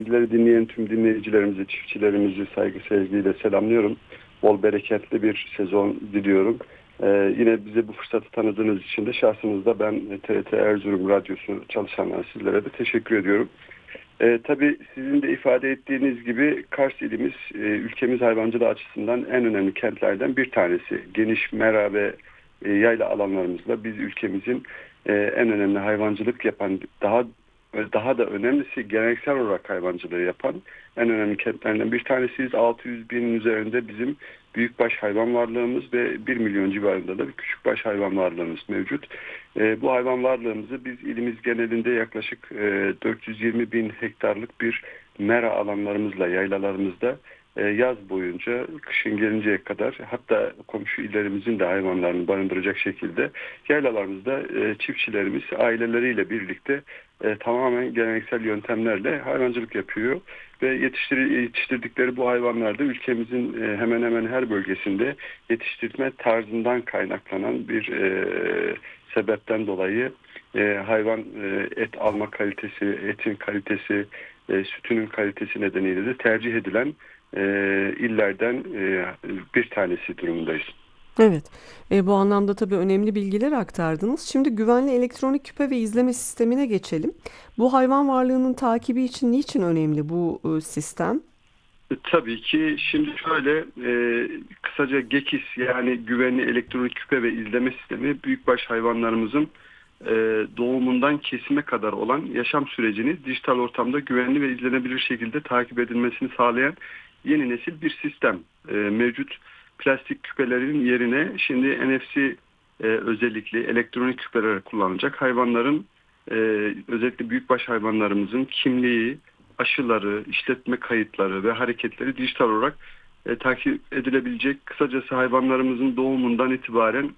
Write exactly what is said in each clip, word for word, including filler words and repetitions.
Bizleri dinleyen tüm dinleyicilerimizi, çiftçilerimizi saygı sevgiyle selamlıyorum. Bol bereketli bir sezon diliyorum. Ee, yine bize bu fırsatı tanıdığınız için de şahsınızda ben T R T Erzurum Radyosu çalışanlar sizlere de teşekkür ediyorum. Ee, tabii sizin de ifade ettiğiniz gibi Kars ilimiz e, ülkemiz hayvancılığı açısından en önemli kentlerden bir tanesi. Geniş mera ve e, yayla alanlarımızla biz ülkemizin e, en önemli hayvancılık yapan, daha daha da önemlisi geleneksel olarak hayvancılığı yapan en önemli kentlerinden bir tanesiyiz. altı yüz binin üzerinde bizim büyükbaş hayvan varlığımız ve bir milyon civarında da bir küçükbaş hayvan varlığımız mevcut. E, bu hayvan varlığımızı biz ilimiz genelinde yaklaşık e, dört yüz yirmi bin hektarlık bir mera alanlarımızla, yaylalarımızda e, yaz boyunca kışın gelinceye kadar, hatta komşu illerimizin de hayvanlarını barındıracak şekilde yaylalarımızda e, çiftçilerimiz aileleriyle birlikte e, tamamen geleneksel yöntemlerle hayvancılık yapıyor ve yetiştir yetiştirdikleri bu hayvanlar da ülkemizin e, hemen hemen her bölgesinde yetiştirme tarzından kaynaklanan bir e, sebepten dolayı e, hayvan e, et alma kalitesi, etin kalitesi, e, sütünün kalitesi nedeniyle de tercih edilen e, illerden e, bir tanesi durumundayız. Evet, e, bu anlamda tabii önemli bilgiler aktardınız. Şimdi güvenli elektronik küpe ve izleme sistemine geçelim. Bu hayvan varlığının takibi için niçin önemli bu e, sistem? E, Tabii ki şimdi şöyle e, kısaca GEKİS yani güvenli elektronik küpe ve izleme sistemi büyükbaş hayvanlarımızın e, doğumundan kesime kadar olan yaşam sürecini dijital ortamda güvenli ve izlenebilir şekilde takip edilmesini sağlayan yeni nesil bir sistem. E, mevcut plastik küpelerin yerine şimdi N F C e, özellikle elektronik küpeler kullanacak hayvanların e, özellikle büyükbaş hayvanlarımızın kimliği, aşıları, işletme kayıtları ve hareketleri dijital olarak e, takip edilebilecek. Kısacası hayvanlarımızın doğumundan itibaren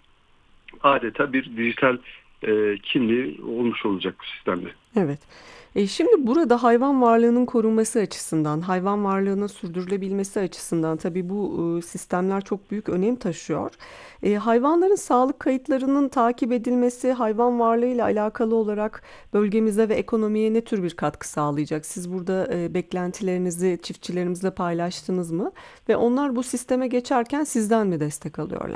adeta bir dijital e, kimliği olmuş olacak bu sistemde. Evet. E, şimdi burada hayvan varlığının korunması açısından, hayvan varlığının sürdürülebilmesi açısından tabii bu e, sistemler çok büyük önem taşıyor. E, hayvanların sağlık kayıtlarının takip edilmesi hayvan varlığıyla alakalı olarak bölgemize ve ekonomiye ne tür bir katkı sağlayacak? Siz burada e, beklentilerinizi çiftçilerimizle paylaştınız mı? Ve onlar bu sisteme geçerken sizden mi destek alıyorlar?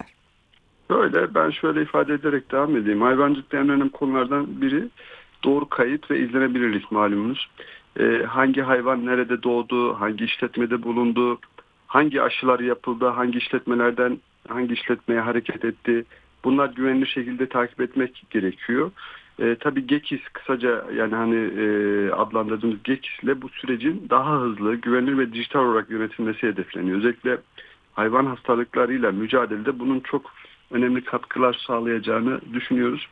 Böyle ben şöyle ifade ederek devam edeyim. Hayvancılıkta en önemli konulardan biri doğru kayıt ve izlenebilirlik malumunuz. Ee, hangi hayvan nerede doğdu, hangi işletmede bulundu, hangi aşılar yapıldı, hangi işletmelerden hangi işletmeye hareket etti. Bunlar güvenli şekilde takip etmek gerekiyor. Ee, tabii GEKİS kısaca yani hani e, adlandırdığımız GEKİS ile bu sürecin daha hızlı, güvenilir ve dijital olarak yönetilmesi hedefleniyor. Özellikle hayvan hastalıklarıyla mücadelede bunun çok önemli katkılar sağlayacağını düşünüyoruz.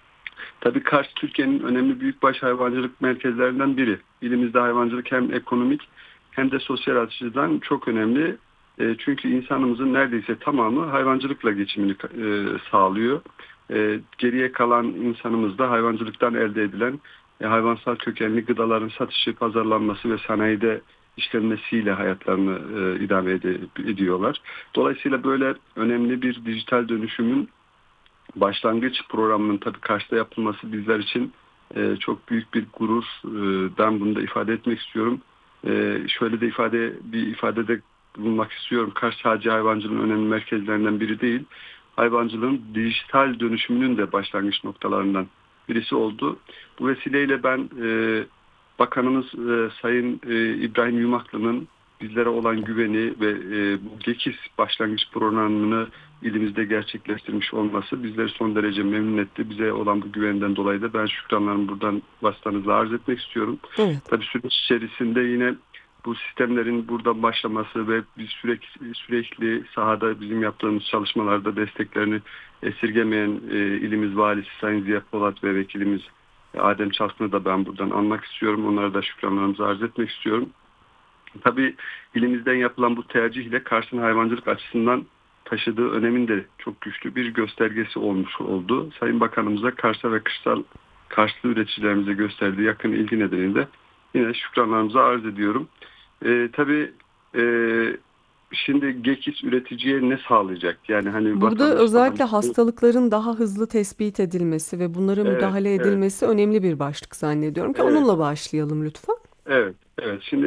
Tabii Kars Türkiye'nin önemli büyükbaş hayvancılık merkezlerinden biri. İlimizde hayvancılık hem ekonomik hem de sosyal açıdan çok önemli. E, çünkü insanımızın neredeyse tamamı hayvancılıkla geçimini e, sağlıyor. E, geriye kalan insanımız da hayvancılıktan elde edilen e, hayvansal kökenli gıdaların satışı, pazarlanması ve sanayide işlenmesiyle hayatlarını e, idame ede- ediyorlar. Dolayısıyla böyle önemli bir dijital dönüşümün başlangıç programının tabii Kars'ta yapılması bizler için e, çok büyük bir gurur. E, ben bunu da ifade etmek istiyorum. E, şöyle de ifade bir ifadede bulunmak istiyorum. Kars sadece hayvancılığın önemli merkezlerinden biri değil. Hayvancılığın dijital dönüşümünün de başlangıç noktalarından birisi oldu. Bu vesileyle ben e, Bakanımız e, Sayın e, İbrahim Yumaklı'nın bizlere olan güveni ve e, bu GEKİS başlangıç programını ilimizde gerçekleştirmiş olması bizleri son derece memnun etti. Bize olan bu güvenden dolayı da ben şükranlarımı buradan vasıtanızla arz etmek istiyorum. Evet. Tabii süreç içerisinde yine bu sistemlerin buradan başlaması ve biz sürekli, sürekli sahada bizim yaptığımız çalışmalarda desteklerini esirgemeyen e, ilimiz valisi Sayın Ziya Polat ve vekilimiz Adem Çalsın'ı da ben buradan anmak istiyorum. Onlara da şükranlarımızı arz etmek istiyorum. Tabii ilimizden yapılan bu tercihle Kars'ın hayvancılık açısından taşıdığı önemin de çok güçlü bir göstergesi olmuş oldu. Sayın Bakanımıza Kars'a ve kırsal Karslı üreticilerimize gösterdiği yakın ilgi nedeniyle yine şükranlarımızı arz ediyorum. Ee, tabii e, şimdi GEKİS üreticiye ne sağlayacak? Yani hani Burada vatandaş falan. özellikle hastalıkların daha hızlı tespit edilmesi ve bunlara Evet, müdahale evet, edilmesi önemli bir başlık zannediyorum ki evet. onunla başlayalım lütfen. Evet, evet. Şimdi